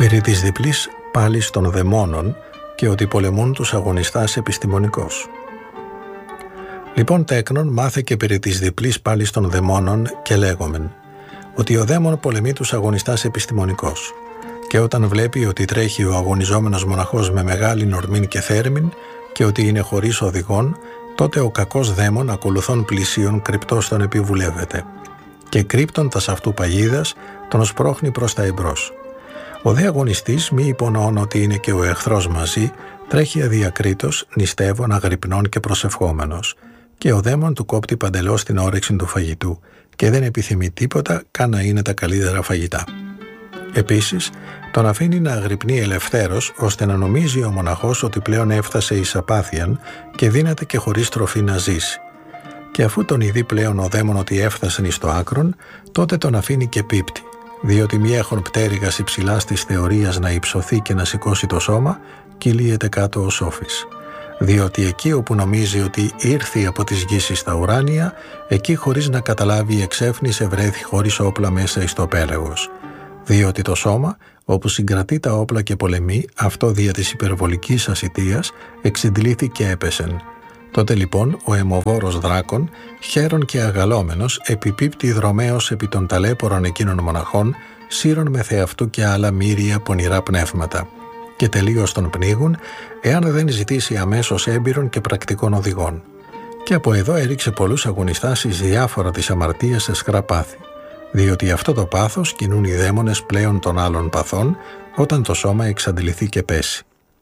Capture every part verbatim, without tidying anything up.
περί της διπλής πάλης των δαιμόνων και ότι πολεμούν τους αγωνιστάς επιστημονικός. Λοιπόν τέκνον μάθε και περί της διπλής πάλης των δαιμόνων και λέγομεν ότι ο δαίμον πολεμεί τους αγωνιστάς επιστημονικός και όταν βλέπει ότι τρέχει ο αγωνιζόμενος μοναχός με μεγάλη ορμήν και θέρμην και ότι είναι χωρίς οδηγόν, τότε ο κακός δαίμον ακολουθών πλησίον κρυπτός τον επιβουλεύεται και κρύπτοντας αυτού παγίδας τον σπρώχνει προς τα εμπρός. Ο δε αγωνιστής, μη υπονοών ότι είναι και ο εχθρός μαζί, τρέχει αδιακρίτως, νηστεύων, αγρυπνών και προσευχόμενος. Και ο δαίμον του κόπτει παντελώς την όρεξη του φαγητού και δεν επιθυμεί τίποτα καν να είναι τα καλύτερα φαγητά. Επίσης, τον αφήνει να αγρυπνεί ελευθέρως, ώστε να νομίζει ο μοναχός ότι πλέον έφτασε εις απάθειαν και δύναται και χωρίς τροφή να ζήσει. Και αφού τον ειδεί πλέον ο δαίμον ότι έφτασεν εις το άκρον, τότε τον αφήνει και πίπτει. Διότι μη έχουν πτέρυγας υψηλά της θεωρίας να υψωθεί και να σηκώσει το σώμα, κυλίεται κάτω ο σόφης. Διότι εκεί όπου νομίζει ότι ήρθε από τις γης στα ουράνια, εκεί χωρίς να καταλάβει εξέφνησε βρέθη χωρίς όπλα μέσα εις το πέλαγος. Διότι το σώμα, όπου συγκρατεί τα όπλα και πολεμεί, αυτό δια της υπερβολικής ασιτίας, εξυντλήθη και έπεσεν. Τότε λοιπόν ο αιμοβόρος δράκων, χαίρον και αγαλόμενος, επιπίπτει δρομέως επί των ταλέπορων εκείνων μοναχών, σύρων με θεαυτού και άλλα μύρια πονηρά πνεύματα. Και τελείως τον πνίγουν, εάν δεν ζητήσει αμέσως έμπειρων και πρακτικών οδηγών. Και από εδώ έριξε πολλούς αγωνιστάς εις διάφορα της αμαρτίας σε σχρά πάθη, διότι αυτό το πάθος κινούν οι δαίμονες πλέον των άλλων παθών, όταν το σώμα εξαντληθεί και πέσει.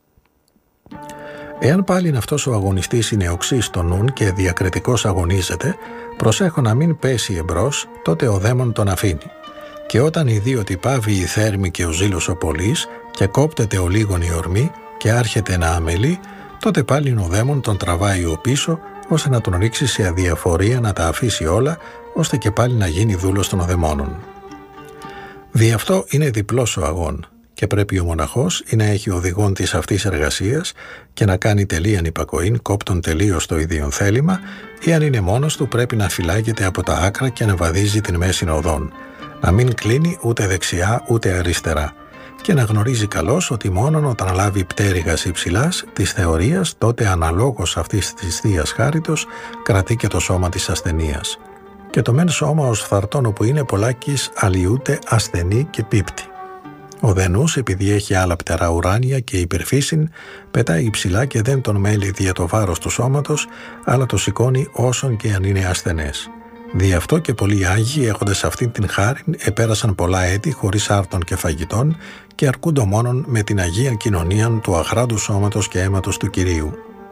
Εάν πάλιν αυτός ο αγωνιστής είναι οξύς στο νουν και διακριτικός αγωνίζεται, προσέχω να μην πέσει εμπρός, τότε ο δαίμον τον αφήνει. Και όταν ειδεί ότι πάβει η θέρμη και ο ζήλος ο πολύς και κόπτεται ο λίγον η ορμή και άρχεται να αμελεί, τότε πάλιν ο δαίμον τον τραβάει ο πίσω, ώστε να τον ρίξει σε αδιαφορία να τα αφήσει όλα, ώστε και πάλι να γίνει δούλος των δαιμόνων. Δι' αυτό είναι διπλός ο αγών. Και πρέπει ο μοναχός ή να έχει οδηγόν της αυτής εργασίας και να κάνει τελείαν υπακοήν, κόπτον τελείως το ίδιον θέλημα, ή αν είναι μόνος του πρέπει να φυλάγεται από τα άκρα και να βαδίζει την μέση οδόν, να μην κλείνει ούτε δεξιά ούτε αριστερά και να γνωρίζει καλώς ότι μόνον όταν λάβει πτέρυγας υψηλάς της θεωρίας, τότε αναλόγως αυτής της Θείας Χάριτος κρατεί και το σώμα της ασθενείας. Και το μεν σώμα ως φθαρτόν όπου είναι πολλάκις αλλοιούται ασθενή και πίπτη. Ο δενούς, επειδή έχει άλλα πτερά ουράνια και υπερφύσιν, πετάει υψηλά και δεν τον μέλει δια το βάρος του σώματος, αλλά το σηκώνει όσον και αν είναι ασθενές. Δι' αυτό και πολλοί Άγιοι, έχοντας αυτήν την χάριν, επέρασαν πολλά έτη χωρίς άρτων και φαγητών και αρκούντο μόνον με την Αγίαν κοινωνίαν του αχράντου σώματος και αίματος του Κυρίου.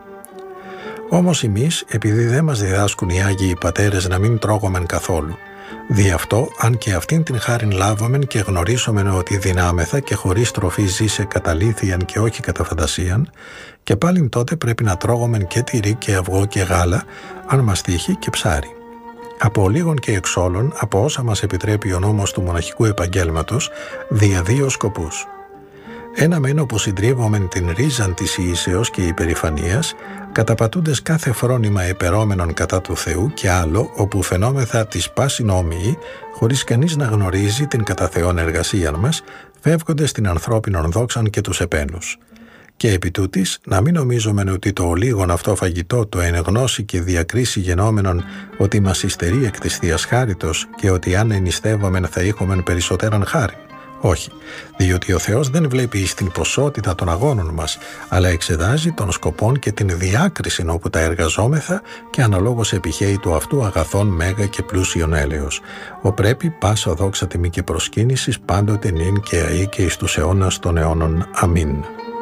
Όμως εμείς, επειδή δεν μας διδάσκουν οι Άγιοι Πατέρες να μην τρώγομεν καθόλου, δι' αυτό, αν και αυτήν την χάριν λάβομεν και γνωρίσομεν ότι δυνάμεθα και χωρίς τροφή ζήσε καταλήθιαν και όχι κατά φαντασίαν, και πάλιν τότε πρέπει να τρώγομεν και τυρί και αυγό και γάλα, αν μας τύχει και ψάρι. Από λίγων και εξ όλων, από όσα μας επιτρέπει ο νόμος του μοναχικού επαγγέλματος, δια δύο σκοπούς. Ένα μεν όπου συντρίβομεν την ρίζαν της ιήσεως και υπερηφανίας, καταπατούντες κάθε φρόνημα επερόμενων κατά του Θεού, και άλλο όπου φαινόμεθα της πάσιν όμοιοι, χωρίς κανείς να γνωρίζει την κατά Θεόν εργασίαν μας, φεύγοντες την ανθρώπινον δόξαν και τους επένους. Και επί τούτης, να μην νομίζομεν ότι το ολίγον αυτό φαγητό το εν γνώση και διακρίση γενόμενον ότι μας υστερεί εκ της Θείας Χάριτος και ότι αν ενιστεύομεν θα είχομεν περισσότεραν χάριν. Όχι, διότι ο Θεός δεν βλέπει στην ποσότητα των αγώνων μας, αλλά εξετάζει των σκοπών και την διάκριση όπου τα εργαζόμεθα και αναλόγως επιχαίει του αυτού αγαθών μέγα και πλούσιον έλεος. Ο πρέπει πάσα δόξα τιμή και προσκύνησης πάντοτε νυν και αεί και εις τους αιώνας των αιώνων. Αμήν.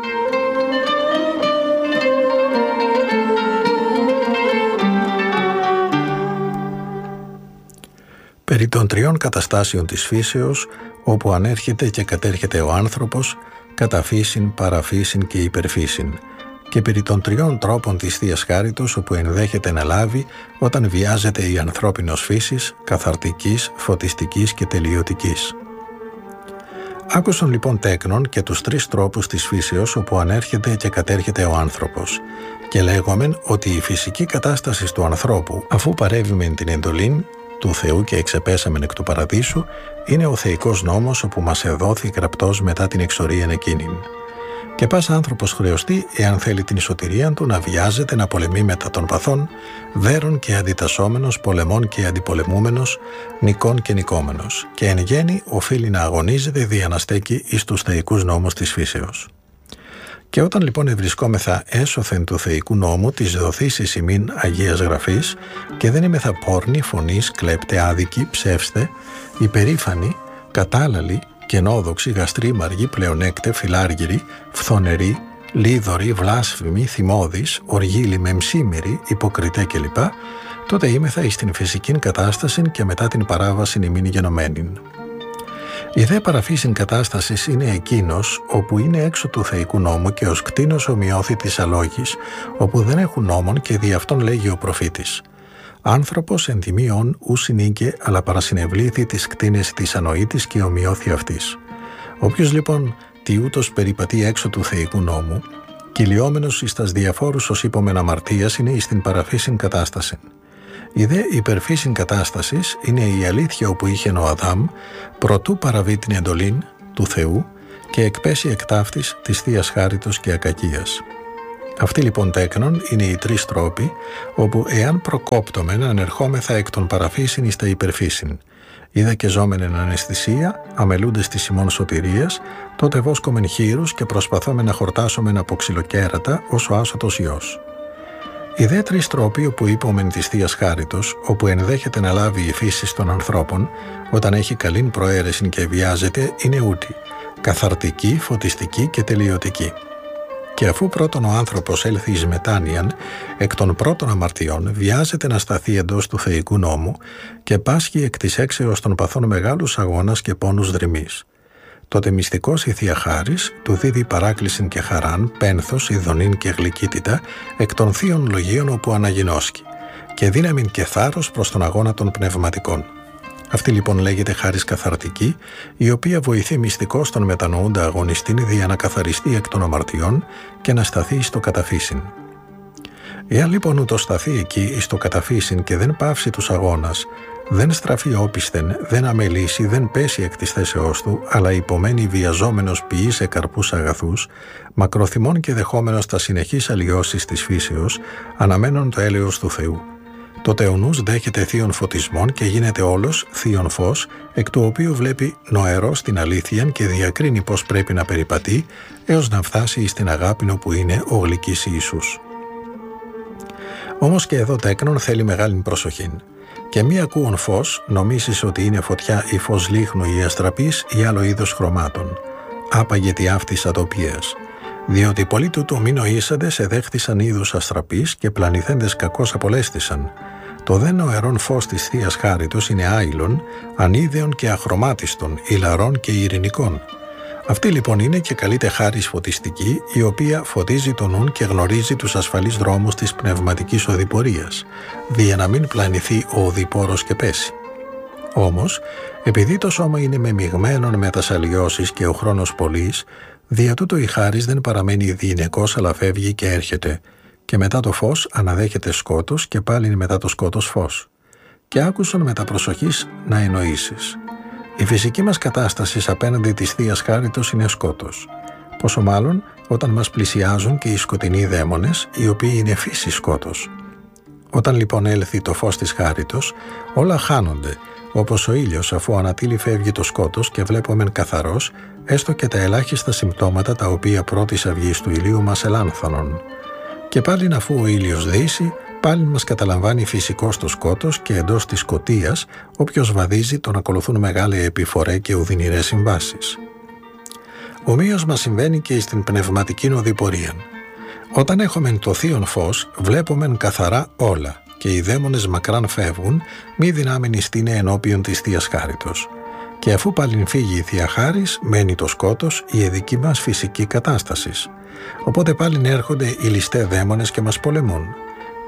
Περί των τριών καταστάσεων της φύσεως, όπου ανέρχεται και κατέρχεται ο άνθρωπος, κατά φύσιν, παραφύσιν και υπερφύσιν, και περί των τριών τρόπων της Θείας Χάριτος, όπου ενδέχεται να λάβει όταν βιάζεται η ανθρώπινος φύσης, καθαρτικής, φωτιστικής και τελειωτικής. Άκουσαν λοιπόν τέκνον και τους τρεις τρόπους της φύσεως, όπου ανέρχεται και κατέρχεται ο άνθρωπος, και λέγομεν ότι η φυσική κατάσταση του ανθρώπου, αφού παρεύει με την εντολήν, του Θεού και εξεπέσαμεν εκ του παραδείσου, είναι ο θεϊκός νόμος όπου μας εδόθη γραπτός μετά την εξορίαν εκείνην. Και πας άνθρωπος χρεωστεί, εάν θέλει την σωτηρία του, να βιάζεται, να πολεμεί μετά των παθών, δέρων και αντιτασσόμενος, πολεμών και αντιπολεμούμενος, νικών και νικόμενος, και εν γέννη οφείλει να αγωνίζεται δια να στέκει εις τους θεϊκούς νόμους της φύσεως. Και όταν λοιπόν ευρισκόμεθα έσωθεν του θεϊκού νόμου της δοθήσης ημίν Αγίας Γραφής, και δεν είμεθα πόρνοι, φωνείς, κλέπτε, άδικοι, ψεύστε, υπερήφανοι, κατάλαλοι, κενόδοξοι, γαστροί, μαργοί, πλεονέκτε, φιλάργυροι, φθονεροί, λίδωροι, βλάσφημοι, θυμώδεις, οργίλοι, μεμσίμηροι, υποκριτέ κλπ, τότε είμεθα εις την φυσικήν κατάσταση και μετά την παράβαση ημίν γενομένην. Η δε παραφύσιν κατάστασης είναι εκείνος όπου είναι έξω του θεϊκού νόμου και ως κτήνος ομοιώθη της αλόγης, όπου δεν έχουν νόμον και δι' αυτόν λέγει ο προφήτης. Άνθρωπος εν τιμίον ου συνήκε, αλλά παρασυνευλήθη τις κτίνες της ανοήτης και ομοιώθη αυτής. Όποιος λοιπόν τι ούτως περιπατεί έξω του θεϊκού νόμου, κυλιόμενος εις τας διαφόρους ως είπομεν αμαρτίας, είναι εις την παραφύσιν κατάσταση. Η δε υπερφύσιν κατάστασης είναι η αλήθεια όπου είχε ο Αδάμ, προτού παραβεί την εντολήν του Θεού και εκπέσει εκ ταύτης της Θείας Χάριτος και Ακακίας. Αυτοί λοιπόν τέκνον είναι οι τρεις τρόποι, όπου εάν προκόπτομεν ανερχόμεθα εκ των παραφύσιν εις τα υπερφύσιν. Είδα και ζώμεν εν αναισθησία, αμελούντες της ημών σωτηρίας, τότε βόσκομεν χείρους και προσπαθόμεν να χορτάσομεν από ξυλοκέρατα ως ο άσωτος Υιός. Οι δε τρεις τρόποι όπου είπομεν της Θείας Χάριτος, όπου ενδέχεται να λάβει η φύση των ανθρώπων όταν έχει καλήν προαίρεση και βιάζεται, είναι ούτη, καθαρτική, φωτιστική και τελειωτική. Και αφού πρώτον ο άνθρωπος έλθει εις μετάνοιαν, εκ των πρώτων αμαρτιών βιάζεται να σταθεί εντός του θεϊκού νόμου και πάσχει εκ της έξεως των παθών μεγάλους αγώνας και πόνους δρυμής. Τότε μυστικός η Θεία Χάρις του δίδει παράκλησιν και χαράν, πένθος, ειδονήν και γλυκύτητα εκ των θείων λογίων όπου αναγινώσκει και δύναμιν και θάρρος προς τον αγώνα των πνευματικών. Αυτή λοιπόν λέγεται χάρις καθαρτική, η οποία βοηθεί μυστικός τον μετανοούντα αγωνιστήν δια να καθαριστεί εκ των αμαρτιών και να σταθεί στο καταφύσιν. Εάν λοιπόν ούτω σταθεί εκεί στο καταφύσιν και δεν πάυσει τους αγώνας, δεν στραφεί όπισθεν, δεν αμελήσει, δεν πέσει εκ της θέσεώς του, αλλά υπομένει βιαζόμενος ποιή σε καρπούς αγαθούς, μακροθυμών και δεχόμενος τα συνεχείς αλλοιώσεις της φύσεως, αναμένων το έλεος του Θεού. Τότε ο νους δέχεται θείων φωτισμών και γίνεται όλος θείων φως, εκ του οποίου βλέπει νοερός την αλήθεια και διακρίνει πώς πρέπει να περιπατεί, έως να φτάσει στην αγάπη όπου είναι ο γλυκής Ιησούς. Όμως και εδώ τέκνον θέλει μεγάλη προσοχή. Και μη ακούων φως, νομίσεις ότι είναι φωτιά ή φως λίχνου ή αστραπής ή άλλο είδος χρωμάτων. Άπαγε τη αυτής ατοπίας. Διότι πολλοί τούτο μη νοήσαντες εδέχθησαν είδους αστραπής και πλανηθέντες κακώς απολέστησαν. Το δε νοερόν φως της Θείας Χάριτος είναι άειλον, ανίδεων και αχρωμάτιστον, ηλαρών και ειρηνικών. Αυτή λοιπόν είναι και καλείται χάρις φωτιστική, η οποία φωτίζει τον νουν και γνωρίζει τους ασφαλείς δρόμους της πνευματικής οδηπορίας, δια να μην πλανηθεί ο οδηπόρος και πέσει. Όμως, επειδή το σώμα είναι μεμειγμένον με τας αλλοιώσεις και ο χρόνος πολύς, δια τούτο η χάρις δεν παραμένει διηνεκός αλλά φεύγει και έρχεται, και μετά το φως αναδέχεται σκότος και πάλι μετά το σκότος φως. Και άκουσον με τα προσοχής να εννοήσεις. Η φυσική μας κατάσταση απέναντι της Θείας Χάριτος είναι σκότος. Πόσο μάλλον όταν μας πλησιάζουν και οι σκοτεινοί δαίμονες, οι οποίοι είναι φύση σκότος. Όταν λοιπόν έλθει το φως της Χάριτος, όλα χάνονται, όπως ο ήλιος αφού ανατείλει φεύγει το σκότος και βλέπομεν καθαρός, έστω και τα ελάχιστα συμπτώματα τα οποία πρώτης αυγής του ηλίου μας ελάνθανον. Και πάλιν αφού ο ήλιος δύσει, πάλι μας καταλαμβάνει φυσικό στο σκότος και εντός της σκοτίας, όποιος βαδίζει τον ακολουθούν μεγάλη επιφορέ και ουδυνηρές συμβάσεις. Ομοίως μας συμβαίνει και στην πνευματική οδηπορία. Όταν έχομεν το θείον φως, βλέπομεν καθαρά όλα και οι δαίμονες μακράν φεύγουν, μη δυνάμενοι στήνε ενώπιον της Θείας Χάριτος. Και αφού πάλιν φύγει η Θεία Χάρις, μένει το σκότος, η ειδική μας φυσική κατάσταση. Οπότε πάλιν έρχονται οι ληστέ δαίμονες και μας πολεμούν.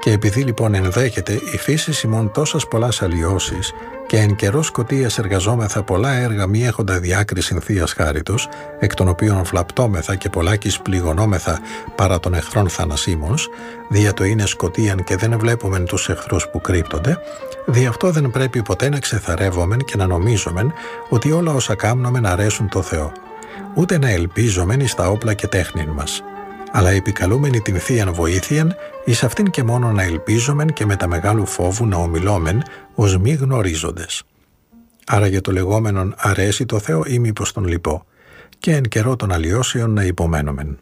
Και επειδή λοιπόν ενδέχεται η φύση ημών τόσας πολλάς αλλοιώσεις και εν καιρό σκοτίας εργαζόμεθα πολλά έργα μη έχοντα διάκρισιν θείας χάριτος, εκ των οποίων φλαπτόμεθα και πολλάκις πληγωνόμεθα παρά των εχθρών θανασίμως, δια το είναι σκοτίαν και δεν βλέπομεν τους εχθρούς που κρύπτονται, δι' αυτό δεν πρέπει ποτέ να ξεθαρεύομεν και να νομίζομεν ότι όλα όσα κάμνομεν αρέσουν το Θεό, ούτε να ελπίζομεν εις τα όπλα και τέχνην μας, αλλά επικαλούμενοι την θείαν βοήθειαν, εις αυτήν και μόνο να ελπίζομεν και με τα μεγάλου φόβου να ομιλόμεν ως μη γνωρίζοντες. Άρα για το λεγόμενον αρέσει το Θεό ή μήπως τον λυπώ, και εν καιρό των αλλοιώσεων να υπομένομεν.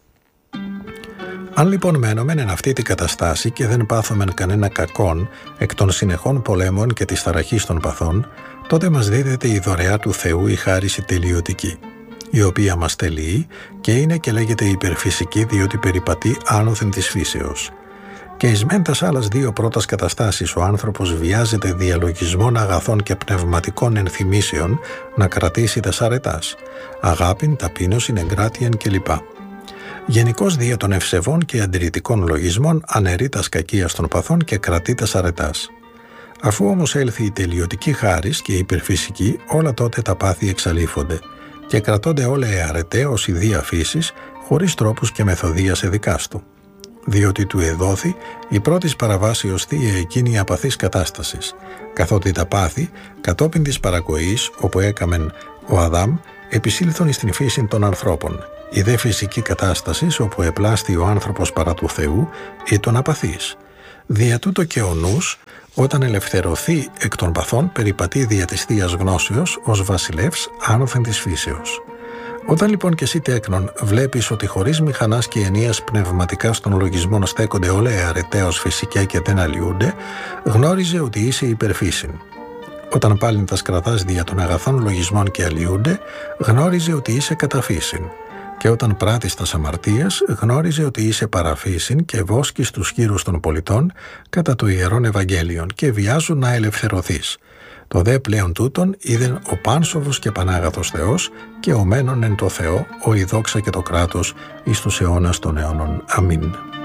Αν λοιπόν μένομεν εν αυτή τη καταστάση και δεν πάθομεν κανένα κακόν εκ των συνεχών πολέμων και της ταραχής των παθών, τότε μας δίδεται η δωρεά του Θεού η χάριση τελειωτική, η οποία μας τελειεί και είναι και λέγεται υπερφυσική διότι περιπατεί άνωθεν της φύσεως. Και εις μεν τας άλλας δύο πρώτας καταστάσεις ο άνθρωπος βιάζεται διαλογισμών αγαθών και πνευματικών ενθυμήσεων να κρατήσει τας αρετάς, αγάπην, ταπείνωσιν, εγκράτειαν κλπ. Γενικώς δια των ευσεβών και αντιρρητικών λογισμών αναιρεί τας κακίας των παθών και κρατεί τας αρετάς. Αφού όμως έλθει η τελειωτική χάρις και η υπερφυσική, όλα τότε τα πάθη εξαλείφονται και κρατώνται όλα εαρετέ ως ιδία φύσης, χωρίς τρόπους και μεθοδίας εδικάς του. Διότι του εδόθη η πρώτης παραβάσεως θεία εκείνη η απαθής κατάστασης, καθότι τα πάθη, κατόπιν της παρακοής, όπου έκαμεν ο Αδάμ, επισήλθον εις την φύση των ανθρώπων, η δε φυσική κατάσταση, όπου επλάστη ο άνθρωπος παρά του Θεού, ή των απαθής. Δια τούτο και ο νους, όταν ελευθερωθεί εκ των παθών, περιπατεί δια της θείας γνώσεως ως βασιλεύς άνωθεν της φύσεως. Όταν λοιπόν και εσύ τέκνον βλέπεις ότι χωρίς μηχανάς και ενίας πνευματικά στον λογισμόν στέκονται όλα εαρετέως φυσικά και δεν αλλοιούνται, γνώριζε ότι είσαι υπερφύσιν. Όταν πάλιν τα κρατάς δια των αγαθών λογισμών και αλλοιούνται, γνώριζε ότι είσαι καταφύσιν. Και όταν πράττεις τας αμαρτίας, γνώριζε ότι είσαι παραφύσιν και βόσκεις τους χείρους των πολιτών κατά το Ιερόν Ευαγγέλιον και βιάζουν να ελευθερωθείς. Το δε πλέον τούτον είδεν ο πάνσοβος και πανάγαθος Θεός και ο μένων εν το Θεό, ο η δόξα και το κράτος εις τους αιώνας των αιώνων. Αμήν.